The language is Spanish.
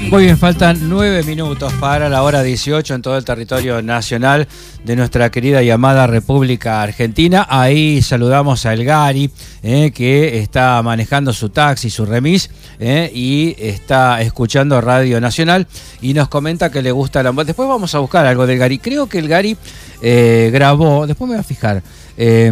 Muy bien, faltan 9 minutos para la hora 18 en todo el territorio nacional de nuestra querida y amada República Argentina. Ahí saludamos a El Gari, que está manejando su taxi, su remis, y está escuchando Radio Nacional y nos comenta que le gusta la... Después vamos a buscar algo del Gari. Creo que el Gari grabó, después me voy a fijar,